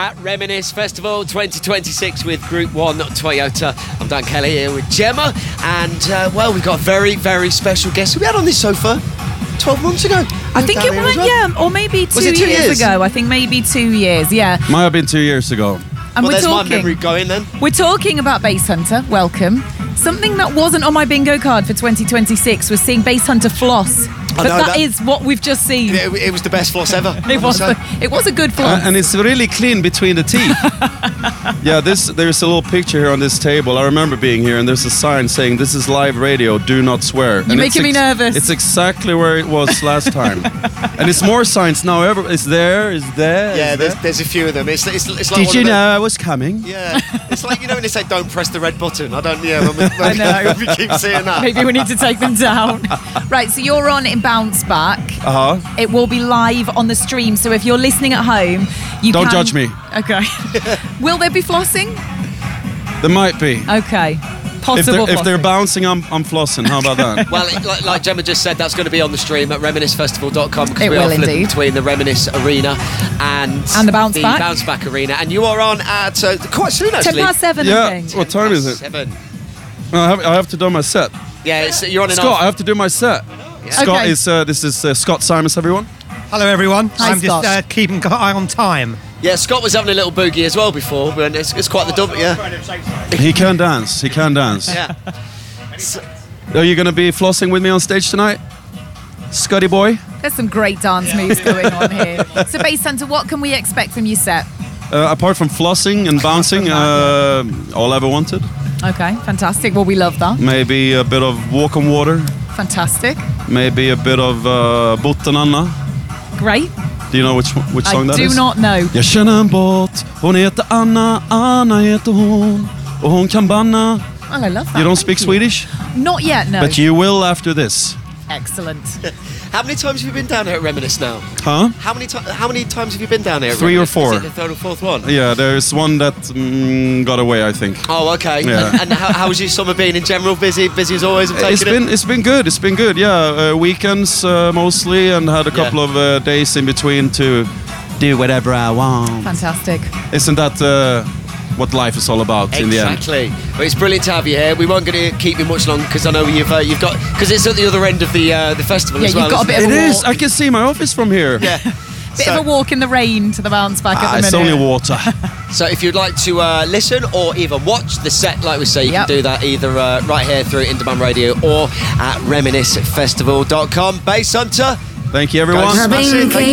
at Reminisce Festival 2026 with Group 1 Toyota. I'm Dan Kelly here with Gemma, and we've got a very, very special guest who we had on this sofa 12 months ago. I think it was, or maybe 2 years ago. I think maybe 2 years, yeah. Might have been 2 years ago. And there's my memory going then. We're talking about Bass Hunter. Welcome. Something that wasn't on my bingo card for 2026 was seeing Bass Hunter floss. But that is what we've just seen. It was the best floss ever. It was a good floss. And it's really clean between the teeth. Yeah, there's a little picture here on this table. I remember being here, and there's a sign saying, "This is live radio, do not swear." You're making me nervous. It's exactly where it was last time. And it's more signs now. It's there. Yeah, there's a few of them. It's like Did you know I was coming? Yeah. It's like, when they say don't press the red button. I know. We keep seeing that. Maybe we need to take them down. Right, so you're on in Bounce Back. It will be live on the stream, so if you're listening at home, Don't judge me. Okay. Will there be flossing? There might be. Okay. Possible if they're bouncing, I'm flossing. How about that? Well, like Gemma just said, that's going to be on the stream at reminiscefestival.com, because it we are will flipping indeed. between the Reminisce Arena and the Bounce Back. Bounce Back Arena. And you are on at quite soon, actually. 7:10, yeah. I think. What time is it? 7. I have to do my set. Yeah, you're on and Scott, off. I have to do my set. Yeah. Scott Okay. is this is Scott Simons, everyone. Hello everyone. Hi, I'm Scott. just keeping an eye on time. Yeah, Scott was having a little boogie as well before, but it's quite the dump, yeah. He can dance. He can dance. Yeah. Are you going to be flossing with me on stage tonight, Scotty boy? There's some great dance moves going on here. So, Bass Hunter, what can we expect from your set? Apart from flossing and bouncing, all I ever wanted. Okay, fantastic. Well, we love that. Maybe a bit of Walk on Water. Fantastic. Maybe a bit of Botten Anna. Great. Do you know which song that is? I do not know. Jag känner en båt, hon heter Anna, Anna heter hon, och hon kan banna. Well, I love that. You don't speak Swedish? Not yet, no. But you will after this. Excellent. How many times have you been down here at Reminisce now? Huh? How many times have you been down here at 3 or Reminisce? 4. Is it the third or fourth one? Yeah, there's one that got away, I think. Oh, okay. Yeah. And how's your summer been in general? Busy as always? It's been good. It's been good. Yeah, weekends mostly, and had a couple of days in between to do whatever I want. Fantastic. Isn't that what life is all about in the end? Exactly. Well, it's brilliant to have you here. We weren't going to keep you much longer, because I know you've got, because it's at the other end of the festival as well. You've got a bit of It a walk. is. I can see my office from here. Yeah. Bit of a walk in the rain to the Bounce Back at the minute. It's only water. So if you'd like to listen or even watch the set, like we say, you can do that either right here through Indemand Radio or at reminiscefestival.com. Bass Hunter. Thank you, everyone. Go smash it.